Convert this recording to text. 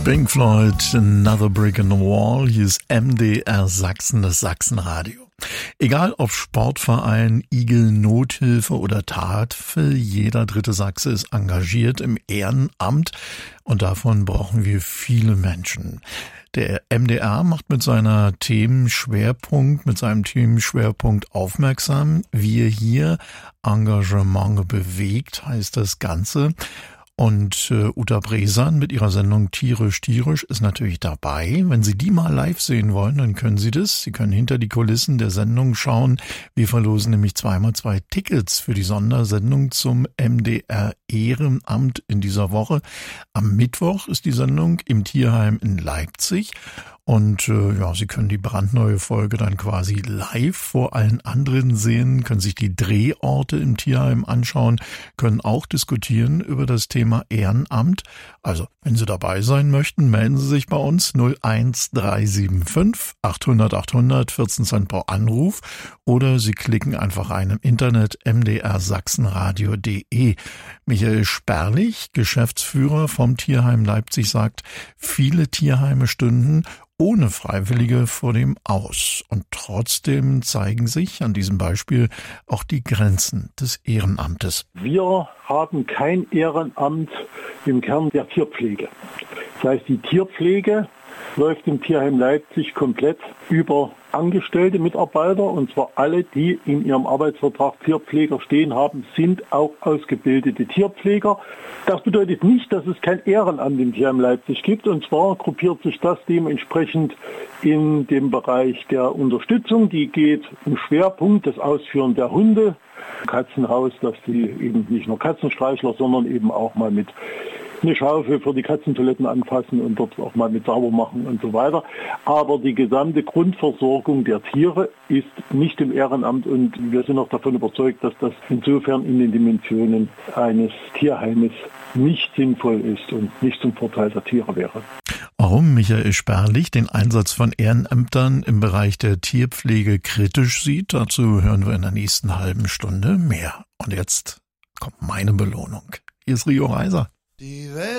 Pink Floyd, Another Brick in the Wall. Hier ist MDR Sachsen, das Sachsenradio. Egal ob Sportverein, Igel, Nothilfe oder Tafel, jeder dritte Sachse ist engagiert im Ehrenamt und davon brauchen wir viele Menschen. Der MDR macht mit seinem Themenschwerpunkt aufmerksam. Wir hier, Engagement bewegt, heißt das Ganze. Und Uta Bresan mit ihrer Sendung Tierisch ist natürlich dabei. Wenn Sie die mal live sehen wollen, dann können Sie das. Sie können hinter die Kulissen der Sendung schauen. Wir verlosen nämlich 2x2 Tickets für die Sondersendung zum MDR Ehrenamt in dieser Woche. Am Mittwoch ist die Sendung im Tierheim in Leipzig. Und Sie können die brandneue Folge dann quasi live vor allen anderen sehen, können sich die Drehorte im Tierheim anschauen, können auch diskutieren über das Thema Ehrenamt. Also, wenn Sie dabei sein möchten, melden Sie sich bei uns 01375 800 800 14 Cent pro Anruf oder Sie klicken einfach ein im Internet mdrsachsenradio.de. Michael Sperlich, Geschäftsführer vom Tierheim Leipzig, sagt, viele Tierheime stünden ohne Freiwillige vor dem Aus. Und trotzdem zeigen sich an diesem Beispiel auch die Grenzen des Ehrenamtes. Wir haben kein Ehrenamt im Kern der Tierpflege. Das heißt, die Tierpflege läuft im Tierheim Leipzig komplett über angestellte Mitarbeiter, und zwar alle, die in ihrem Arbeitsvertrag Tierpfleger stehen haben, sind auch ausgebildete Tierpfleger. Das bedeutet nicht, dass es kein Ehrenamt im Tierheim Leipzig gibt, und zwar gruppiert sich das dementsprechend in dem Bereich der Unterstützung. Die geht im Schwerpunkt das Ausführen der Hunde, Katzenhaus, dass die eben nicht nur Katzenstreichler, sondern eben auch mal mit eine Schaufel für die Katzentoiletten anfassen und dort auch mal mit sauber machen und so weiter. Aber die gesamte Grundversorgung der Tiere ist nicht im Ehrenamt, und wir sind auch davon überzeugt, dass das insofern in den Dimensionen eines Tierheimes nicht sinnvoll ist und nicht zum Vorteil der Tiere wäre. Warum Michael Sperlich den Einsatz von Ehrenämtern im Bereich der Tierpflege kritisch sieht, dazu hören wir in der nächsten halben Stunde mehr. Und jetzt kommt meine Belohnung. Hier ist Rio Reiser. Die Welt